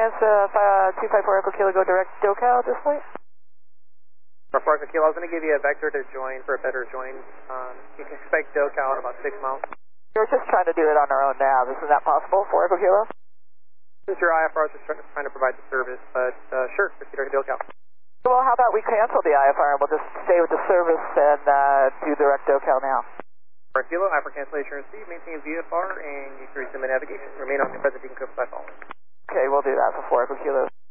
chance 254 Echo Kilo go direct SoCal at this point? For 4 Echo Kilo, I was going to give you a vector to join for a better join. You can expect SoCal at about 6 miles. We're just trying to do it on our own nav. Isn't that possible, 4 Echo Kilo? Since your IFR is just trying to provide the service, but sure, proceed to SoCal. Well, how about we cancel the IFR and we'll just stay with the service and do direct SoCal now? 4 Echo Kilo, IFR cancellation received, maintain VFR, and you can resume navigation. Remain on the present decode platform. Okay, we'll do that for 4 Echo Kilo.